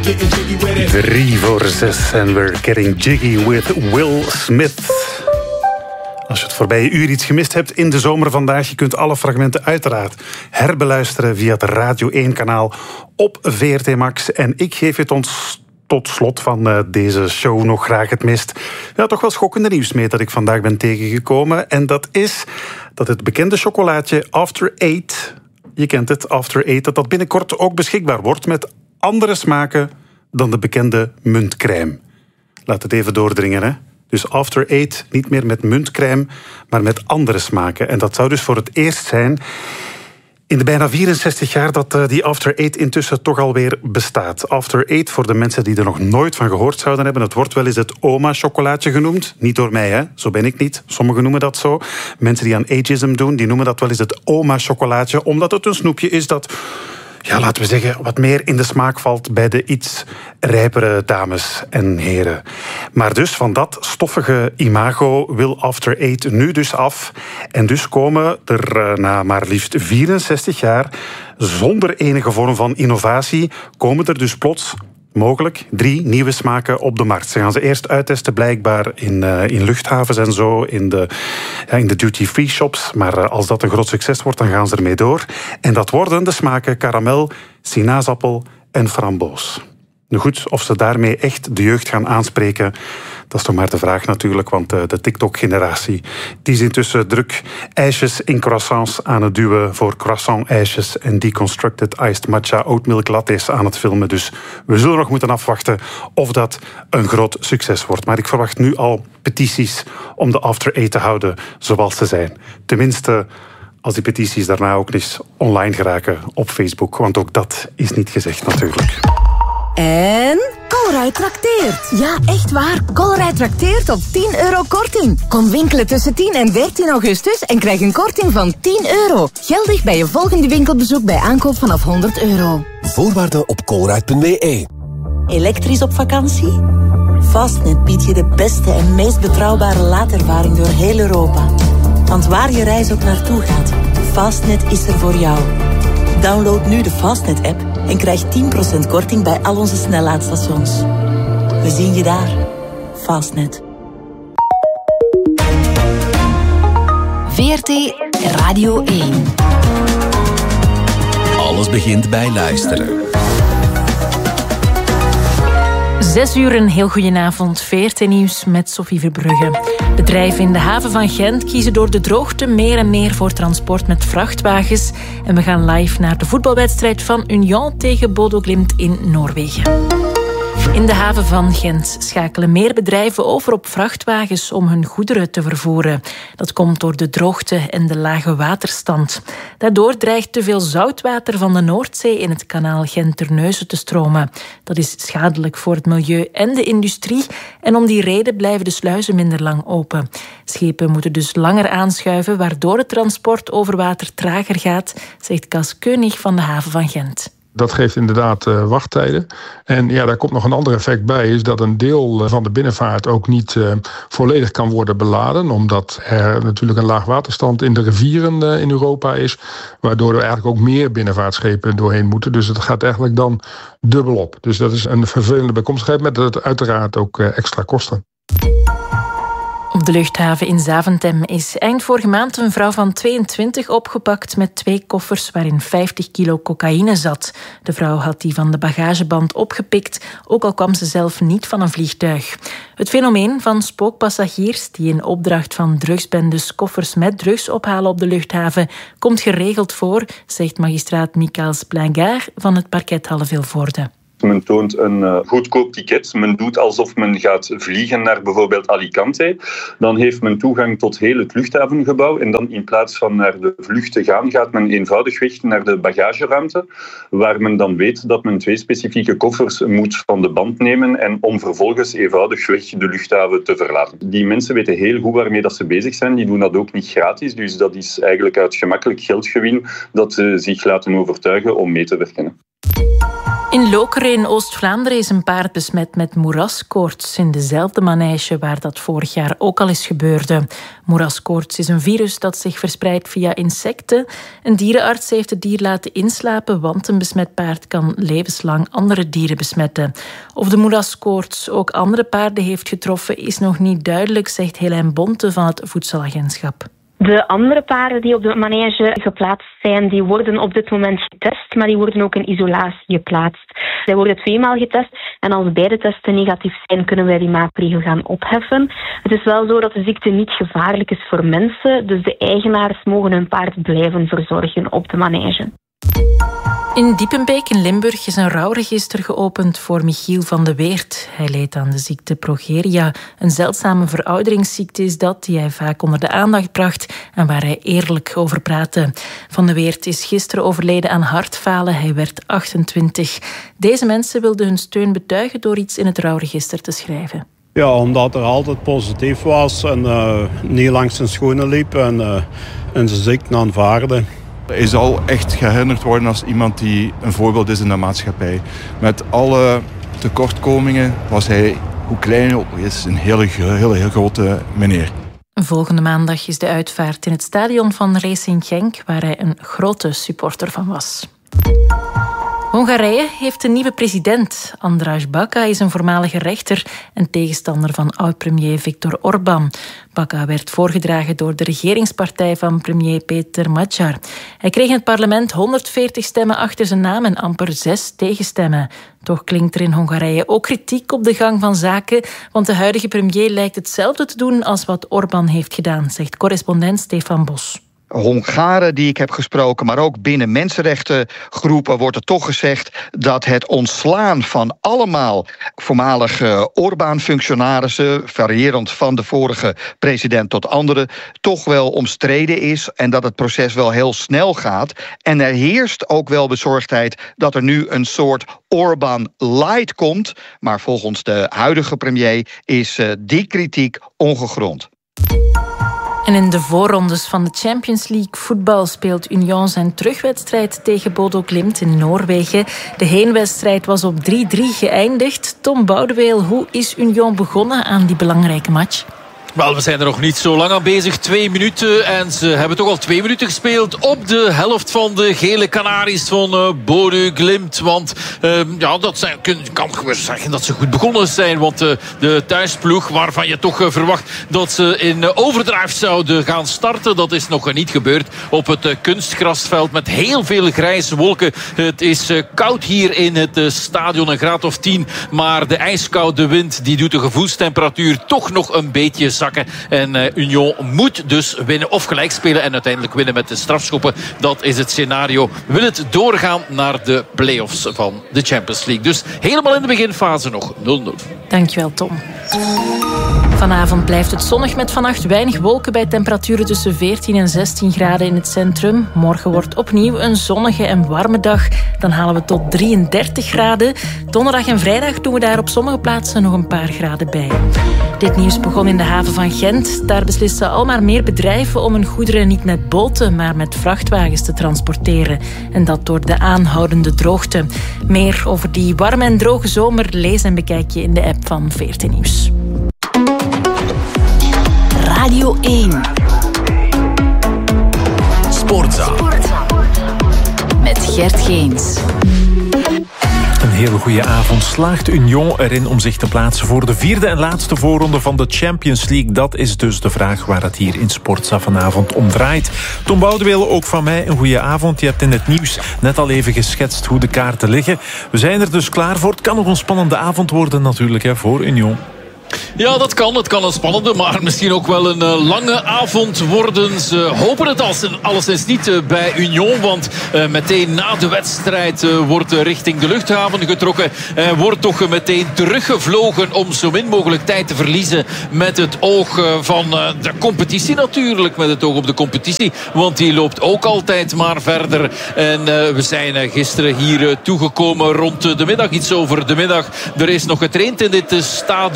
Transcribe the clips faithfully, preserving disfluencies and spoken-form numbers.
Drie voor zes en we're getting jiggy with Will Smith. Als je het voorbije uur iets gemist hebt in de zomer vandaag, je kunt alle fragmenten uiteraard herbeluisteren via het Radio één kanaal op V R T Max. En ik geef het ons tot slot van uh, deze show nog graag het meest ja, toch wel schokkende nieuws mee dat ik vandaag ben tegengekomen. En dat is dat het bekende chocolaatje After Eight, je kent het, After Eight, dat dat binnenkort ook beschikbaar wordt met andere smaken dan de bekende muntcrème. Laat het even doordringen, hè. Dus After Eight niet meer met muntcrème, maar met andere smaken. En dat zou dus voor het eerst zijn in de bijna vierenzestig jaar dat uh, die After Eight intussen toch alweer bestaat. After Eight, voor de mensen die er nog nooit van gehoord zouden hebben, het wordt wel eens het oma-chocolaatje genoemd. Niet door mij, hè. Zo ben ik niet. Sommigen noemen dat zo. Mensen die aan ageism doen, die noemen dat wel eens het oma-chocolaatje, omdat het een snoepje is dat, ja, laten we zeggen, wat meer in de smaak valt bij de iets rijpere dames en heren. Maar dus van dat stoffige imago wil After Eight nu dus af. En dus komen er uh, na maar liefst vierenzestig jaar, zonder enige vorm van innovatie, komen er dus plots mogelijk drie nieuwe smaken op de markt. Ze gaan ze eerst uittesten blijkbaar in, uh, in luchthavens en zo, in de, ja, in de duty-free shops. Maar uh, als dat een groot succes wordt, dan gaan ze ermee door. En dat worden de smaken karamel, sinaasappel en framboos. Nu goed, of ze daarmee echt de jeugd gaan aanspreken, dat is toch maar de vraag natuurlijk, want de, de TikTok-generatie die is intussen druk ijsjes in croissants aan het duwen voor croissant-ijsjes en deconstructed iced matcha oatmilk lattes aan het filmen. Dus we zullen nog moeten afwachten of dat een groot succes wordt. Maar ik verwacht nu al petities om de After Eight te houden zoals ze zijn. Tenminste, als die petities daarna ook eens online geraken op Facebook, want ook dat is niet gezegd natuurlijk. En Colruyt trakteert. Ja, echt waar. Colruyt trakteert op tien euro korting. Kom winkelen tussen tien en dertien augustus en krijg een korting van tien euro. Geldig bij je volgende winkelbezoek bij aankoop vanaf honderd euro. Voorwaarden op colruyt punt b e. Elektrisch op vakantie? Fastnet biedt je de beste en meest betrouwbare laadervaring door heel Europa. Want waar je reis ook naartoe gaat, Fastnet is er voor jou. Download nu de Fastnet-app en krijg tien procent korting bij al onze snellaadstations. We zien je daar. Fastnet. V R T Radio één. Alles begint bij luisteren. Zes uur, een heel goedenavond. V R T-nieuws met Sophie Verbrugge. Bedrijven in de haven van Gent kiezen door de droogte meer en meer voor transport met vrachtwagens. En we gaan live naar de voetbalwedstrijd van Union tegen Bodo Glimt in Noorwegen. In de haven van Gent schakelen meer bedrijven over op vrachtwagens om hun goederen te vervoeren. Dat komt door de droogte en de lage waterstand. Daardoor dreigt te veel zoutwater van de Noordzee in het kanaal Gent-Terneuzen te stromen. Dat is schadelijk voor het milieu en de industrie. En om die reden blijven de sluizen minder lang open. Schepen moeten dus langer aanschuiven, waardoor het transport over water trager gaat, zegt Cas Keunig van de haven van Gent. Dat geeft inderdaad uh, wachttijden. En ja, daar komt nog een ander effect bij, is dat een deel van de binnenvaart ook niet uh, volledig kan worden beladen, omdat er natuurlijk een laagwaterstand in de rivieren uh, in Europa is, waardoor er eigenlijk ook meer binnenvaartschepen doorheen moeten. Dus het gaat eigenlijk dan dubbel op. Dus dat is een vervelende bijkomstigheid met uiteraard ook uh, extra kosten. Op de luchthaven in Zaventem is eind vorige maand een vrouw van tweeëntwintig opgepakt met twee koffers waarin vijftig kilo cocaïne zat. De vrouw had die van de bagageband opgepikt, ook al kwam ze zelf niet van een vliegtuig. Het fenomeen van spookpassagiers die in opdracht van drugsbendes koffers met drugs ophalen op de luchthaven komt geregeld voor, zegt magistraat Michaels Plingard van het parket Halle-Vilvoorde. Men toont een uh, goedkoop ticket. Men doet alsof men gaat vliegen naar bijvoorbeeld Alicante. Dan heeft men toegang tot heel het luchthavengebouw. En dan in plaats van naar de vlucht te gaan, gaat men eenvoudigweg naar de bagageruimte. Waar men dan weet dat men twee specifieke koffers moet van de band nemen. En om vervolgens eenvoudigweg de luchthaven te verlaten. Die mensen weten heel goed waarmee dat ze bezig zijn. Die doen dat ook niet gratis. Dus dat is eigenlijk uit gemakkelijk geldgewin dat ze zich laten overtuigen om mee te werken. In Lokeren in Oost-Vlaanderen is een paard besmet met moeraskoorts in dezelfde manege waar dat vorig jaar ook al eens gebeurde. Moeraskoorts is een virus dat zich verspreidt via insecten. Een dierenarts heeft het dier laten inslapen, want een besmet paard kan levenslang andere dieren besmetten. Of de moeraskoorts ook andere paarden heeft getroffen is nog niet duidelijk, zegt Helijn Bonte van het Voedselagentschap. De andere paarden die op de manege geplaatst zijn, die worden op dit moment getest, maar die worden ook in isolatie geplaatst. Zij worden tweemaal getest en als beide testen negatief zijn, kunnen wij die maatregel gaan opheffen. Het is wel zo dat de ziekte niet gevaarlijk is voor mensen, dus de eigenaars mogen hun paard blijven verzorgen op de manege. In Diepenbeek in Limburg is een rouwregister geopend voor Michiel van de Weert. Hij leed aan de ziekte progeria. Een zeldzame verouderingsziekte is dat, die hij vaak onder de aandacht bracht en waar hij eerlijk over praatte. Van de Weert is gisteren overleden aan hartfalen. Hij werd achtentwintig. Deze mensen wilden hun steun betuigen door iets in het rouwregister te schrijven. Ja, omdat er altijd positief was en uh, niet langs zijn schoenen liep en, uh, en zijn ziekte aanvaarde. Hij zal echt geherinnerd worden als iemand die een voorbeeld is in de maatschappij. Met alle tekortkomingen was hij, hoe klein hij ook is, een hele, hele, hele grote meneer. Volgende maandag is de uitvaart in het stadion van Racing Genk, waar hij een grote supporter van was. Hongarije heeft een nieuwe president. András Baka is een voormalige rechter en tegenstander van oud-premier Viktor Orbán. Baka werd voorgedragen door de regeringspartij van premier Peter Magyar. Hij kreeg in het parlement honderdveertig stemmen achter zijn naam en amper zes tegenstemmen. Toch klinkt er in Hongarije ook kritiek op de gang van zaken, want de huidige premier lijkt hetzelfde te doen als wat Orbán heeft gedaan, zegt correspondent Stefan Bos. Hongaren die ik heb gesproken, maar ook binnen mensenrechtengroepen wordt er toch gezegd dat het ontslaan van allemaal voormalige Orbán-functionarissen, variërend van de vorige president tot andere, toch wel omstreden is en dat het proces wel heel snel gaat. En er heerst ook wel bezorgdheid dat er nu een soort Orbán-light komt, maar volgens de huidige premier is die kritiek ongegrond. En in de voorrondes van de Champions League voetbal speelt Union zijn terugwedstrijd tegen Bodo Glimt in Noorwegen. De heenwedstrijd was op drie drie geëindigd. Tom Boudeweel, hoe is Union begonnen aan die belangrijke match? Wel, we zijn er nog niet zo lang aan bezig. Twee minuten. En ze hebben toch al twee minuten gespeeld op de helft van de gele Canaries van uh, Bodo Glimt. Want uh, ja, dat zijn, kan gewoon zeggen dat ze goed begonnen zijn. Want uh, de thuisploeg, waarvan je toch uh, verwacht dat ze in uh, overdrive zouden gaan starten, dat is nog uh, niet gebeurd. Op het uh, kunstgrasveld met heel veel grijze wolken. Het is uh, koud hier in het uh, stadion, een graad of tien. Maar de ijskoude wind die doet de gevoelstemperatuur toch nog een beetje zakken. En uh, Union moet dus winnen of gelijk spelen en uiteindelijk winnen met de strafschoppen. Dat is het scenario. Wil het doorgaan naar de play-offs van de Champions League. Dus helemaal in de beginfase nog nul nul. Dankjewel, Tom. Vanavond blijft het zonnig met vannacht weinig wolken bij temperaturen tussen veertien en zestien graden in het centrum. Morgen wordt opnieuw een zonnige en warme dag. Dan halen we tot drieëndertig graden. Donderdag en vrijdag doen we daar op sommige plaatsen nog een paar graden bij. Dit nieuws begon in de haven van Gent. Daar beslissen al maar meer bedrijven om hun goederen niet met boten, maar met vrachtwagens te transporteren. En dat door de aanhoudende droogte. Meer over die warme en droge zomer lees en bekijk je in de app van veertien Nieuws. Radio één. Sportza. Met Gert Geens. Een hele goede avond. Slaagt Union erin om zich te plaatsen voor de vierde en laatste voorronde van de Champions League? Dat is dus de vraag waar het hier in Sportza vanavond om draait. Tom Boudeweel, ook van mij een goede avond. Je hebt in het nieuws net al even geschetst hoe de kaarten liggen. We zijn er dus klaar voor. Het kan nog een spannende avond worden natuurlijk hè, voor Union. Ja, dat kan. Het kan een spannende, maar misschien ook wel een uh, lange avond worden. Ze hopen het als, alleszins niet uh, bij Union, want uh, meteen na de wedstrijd uh, wordt uh, richting de luchthaven getrokken. Uh, wordt toch uh, meteen teruggevlogen om zo min mogelijk tijd te verliezen met het oog uh, van uh, de competitie natuurlijk. Met het oog op de competitie, want die loopt ook altijd maar verder. En uh, we zijn uh, gisteren hier uh, toegekomen rond uh, de middag, iets over de middag. Er is nog getraind in dit uh, stadion. Dit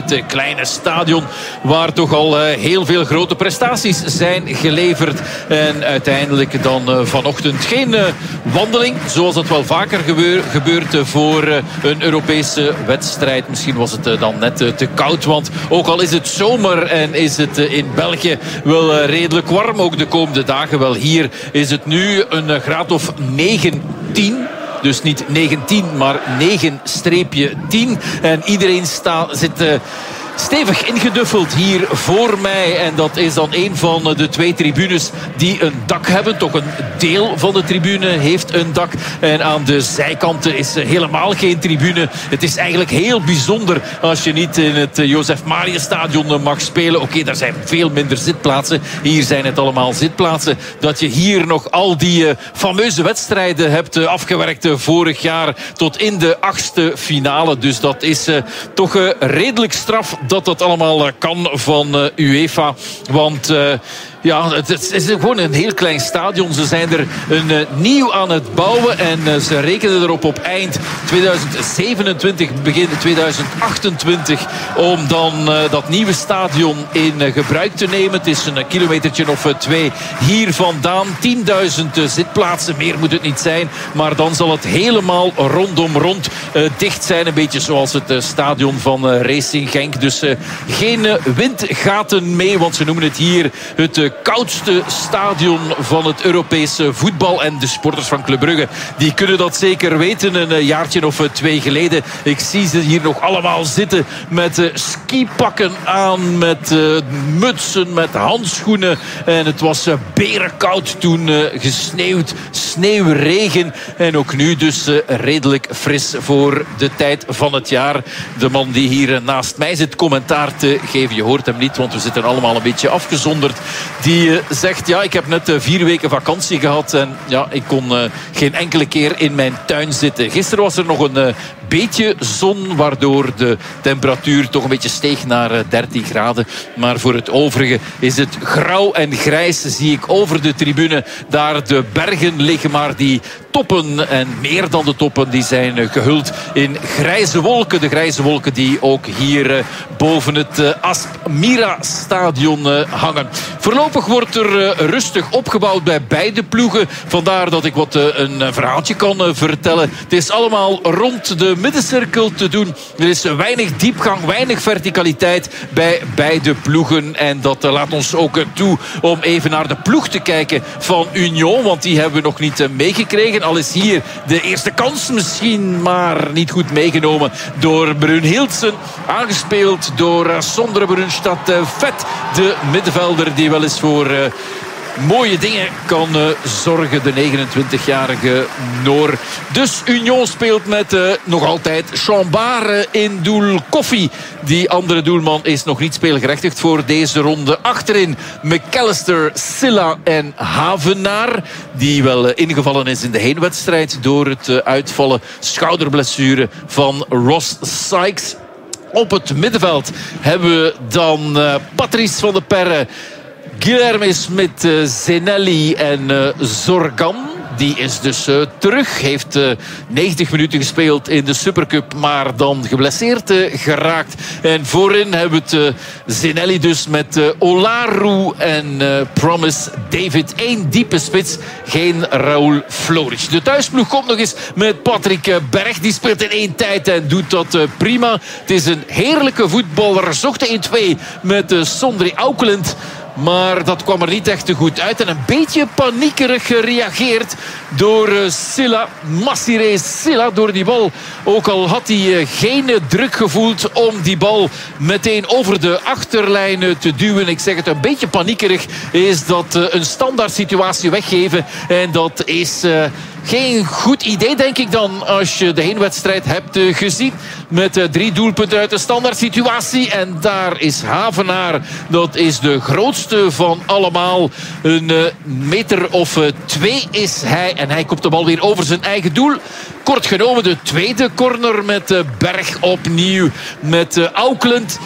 het kleine stadion waar toch al heel veel grote prestaties zijn geleverd. En uiteindelijk dan vanochtend geen wandeling, zoals dat wel vaker gebeurt voor een Europese wedstrijd. Misschien was het dan net te koud, want ook al is het zomer en is het in België wel redelijk warm, ook de komende dagen wel. Hier is het nu een graad of negentien. Dus niet negentien, maar negen tien. En iedereen sta, zit uh, stevig ingeduffeld hier voor mij. En dat is dan een van de twee tribunes die een dak hebben. Toch een deel van de tribune heeft een dak. En aan de zijkanten is helemaal geen tribune. Het is eigenlijk heel bijzonder als je niet in het Jozef Maria Stadion mag spelen. Oké, okay, daar zijn veel minder zitplaatsen. Hier zijn het allemaal zitplaatsen. Dat je hier nog al die uh, fameuze wedstrijden hebt uh, afgewerkt uh, vorig jaar tot in de achtste finale. Dus dat is uh, toch uh, redelijk straf dat dat allemaal uh, kan van uh, UEFA. Want Uh, Ja, het is gewoon een heel klein stadion. Ze zijn er een uh, nieuw aan het bouwen. En uh, ze rekenen erop op eind tweeduizend zevenentwintig, begin tweeduizend achtentwintig... om dan uh, dat nieuwe stadion in uh, gebruik te nemen. Het is een uh, kilometertje of uh, twee hier vandaan. tienduizend uh, zitplaatsen, meer moet het niet zijn. Maar dan zal het helemaal rondom rond uh, dicht zijn. Een beetje zoals het uh, stadion van uh, Racing Genk. Dus uh, geen uh, windgaten mee, want ze noemen het hier het uh, koudste stadion van het Europese voetbal. En de sporters van Club Brugge, die kunnen dat zeker weten. Een jaartje of twee geleden. Ik zie ze hier nog allemaal zitten met uh, skipakken aan, met uh, mutsen, met handschoenen. En het was uh, berenkoud toen, uh, gesneeuwd, sneeuwregen. En ook nu dus uh, redelijk fris voor de tijd van het jaar. De man die hier uh, naast mij zit commentaar te geven. Je hoort hem niet, want we zitten allemaal een beetje afgezonderd. Die uh, zegt, ja, ik heb net uh, vier weken vakantie gehad en ja, ik kon uh, geen enkele keer in mijn tuin zitten. Gisteren was er nog een uh, beetje zon, waardoor de temperatuur toch een beetje steeg naar uh, dertien graden. Maar voor het overige is het grauw en grijs. Zie ik over de tribune daar de bergen liggen, maar die toppen en meer dan de toppen, die zijn uh, gehuld in grijze wolken. De grijze wolken die ook hier uh, boven het uh, Aspmira stadion uh, hangen. Voorlopig wordt er uh, rustig opgebouwd bij beide ploegen. Vandaar dat ik wat uh, een uh, verhaaltje kan uh, vertellen. Het is allemaal rond de middencirkel te doen. Er is uh, weinig diepgang, weinig verticaliteit bij beide ploegen. En dat uh, laat ons ook uh, toe om even naar de ploeg te kijken van Union. Want die hebben we nog niet uh, meegekregen. Al is hier de eerste kans misschien maar niet goed meegenomen door Brunhildsen. Aangespeeld door uh, Sondre Brunstad uh, Vet, de middenvelder die wel eens voor Uh, mooie dingen kan uh, zorgen, de negenentwintigjarige Noor. Dus Union speelt met uh, nog altijd Chambard uh, in doel. Koffie, die andere doelman, is nog niet speelgerechtigd voor deze ronde. Achterin McAllister, Silla en Havenaar, die wel uh, ingevallen is in de heenwedstrijd door het uh, uitvallen schouderblessure van Ross Sykes. Op het middenveld hebben we dan uh, Patrice van der Perre, Guilherme Smit, uh, Zenelli en uh, Zorgan. Die is dus uh, terug. Heeft uh, negentig minuten gespeeld in de Supercup, maar dan geblesseerd uh, geraakt. En voorin hebben we het uh, Zenelli dus met uh, Olaru en uh, Promise David. Eén diepe spits, geen Raúl Flores. De thuisploeg komt nog eens met Patrick Berg. Die speelt in één tijd en doet dat uh, prima. Het is een heerlijke voetballer. Zocht de één twee met uh, Sondre Auckland. Maar dat kwam er niet echt te goed uit. En een beetje paniekerig gereageerd door uh, Silla. Massiré Silla door die bal. Ook al had hij uh, geen druk gevoeld om die bal meteen over de achterlijn uh, te duwen. Ik zeg het, een beetje paniekerig is dat uh, een standaard situatie weggeven. En dat is Uh, geen goed idee, denk ik dan, als je de heenwedstrijd hebt uh, gezien. Met uh, drie doelpunten uit de standaard situatie. En daar is Havenaar. Dat is de grootste van allemaal. Een uh, meter of uh, twee is hij. En hij komt de bal weer over zijn eigen doel. Kort genomen de tweede corner met uh, Berg opnieuw. Met uh, Auckland.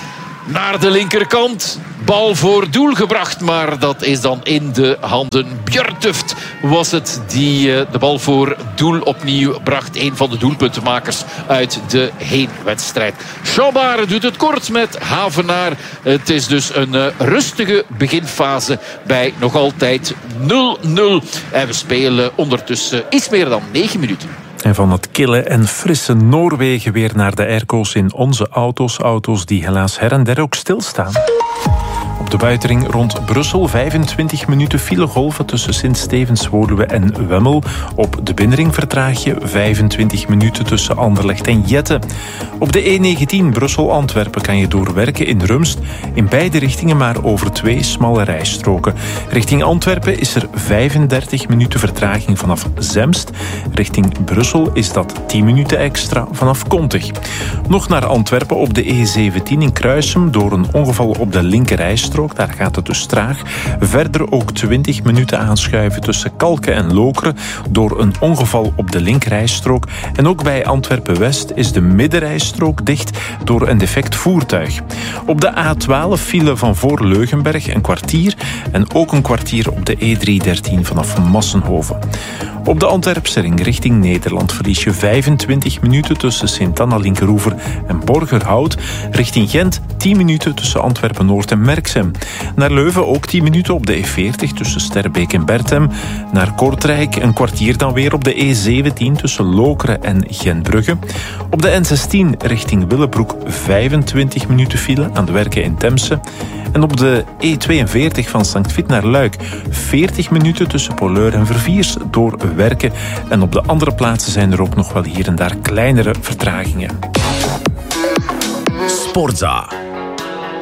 naar de linkerkant. Bal voor doel gebracht, maar dat is dan in de handen. Björtuft was het die de bal voor doel opnieuw bracht. Een van de doelpuntenmakers uit de heenwedstrijd. Schaubar doet het kort met Havenaar. Het is dus een rustige beginfase bij nog altijd nul nul. En we spelen ondertussen iets meer dan negen minuten. En van het kille en frisse Noorwegen weer naar de airco's in onze auto's. Auto's die helaas her en der ook stilstaan. Op de buitenring rond Brussel vijfentwintig minuten filegolven tussen Sint-Stevens, Woluwe en Wemmel. Op de binnenring vertraag je vijfentwintig minuten tussen Anderlecht en Jette. Op de E negentien Brussel-Antwerpen kan je doorwerken in Rumst. In beide richtingen maar over twee smalle rijstroken. Richting Antwerpen is er vijfendertig minuten vertraging vanaf Zemst. Richting Brussel is dat tien minuten extra vanaf Kontig. Nog naar Antwerpen op de E zeventien in Kruisem door een ongeval op de linkerrijstrook. Daar gaat het dus traag. Verder ook twintig minuten aanschuiven tussen Kalken en Lokeren door een ongeval op de linkerrijstrook. En ook bij Antwerpen-West is de middenrijstrook dicht door een defect voertuig. Op de A twaalf file van voor Leugenberg een kwartier en ook een kwartier op de E driehonderddertien vanaf Massenhoven. Op de Antwerpse ring richting Nederland verlies je vijfentwintig minuten tussen Sint-Anna-Linkeroever en Borgerhout. Richting Gent tien minuten tussen Antwerpen-Noord en Merksem. Naar Leuven ook tien minuten op de E veertig tussen Sterbeek en Berthem. Naar Kortrijk een kwartier dan weer op de E zeventien tussen Lokeren en Gentbrugge. Op de N zestien richting Willebroek vijfentwintig minuten file aan de werken in Temse. En op de E tweeënveertig van Sankt Vith naar Luik veertig minuten tussen Polleur en Verviers door werken. En op de andere plaatsen zijn er ook nog wel hier en daar kleinere vertragingen. Sportza.